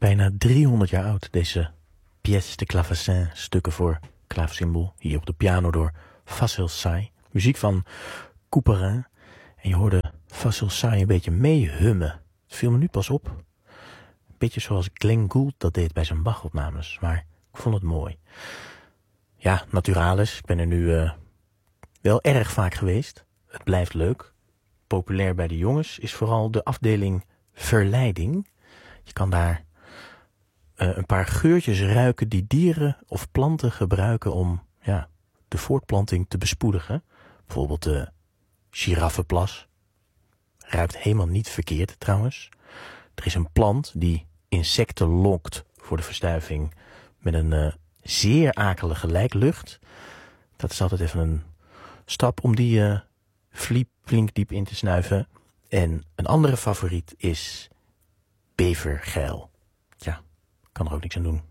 bijna 300 jaar oud, deze pièce de clavecin, stukken voor klaversymbol, hier op de piano door Facile Say. Muziek van Couperin. En je hoorde Facile Say een beetje meehummen. Het viel me nu pas op. Een beetje zoals Glenn Gould dat deed bij zijn Bach-opnames, maar ik vond het mooi. Ja, Naturalis, ik ben er nu wel erg vaak geweest. Het blijft leuk. Populair bij de jongens is vooral de afdeling verleiding. Je kan daar een paar geurtjes ruiken die dieren of planten gebruiken om de voortplanting te bespoedigen. Bijvoorbeeld de giraffenplas. Ruikt helemaal niet verkeerd trouwens. Er is een plant die insecten lokt voor de verstuiving met een zeer akelige lijklucht. Dat is altijd even een stap om die flink diep in te snuiven. En een andere favoriet is bevergeil. Ja, kan er ook niks aan doen.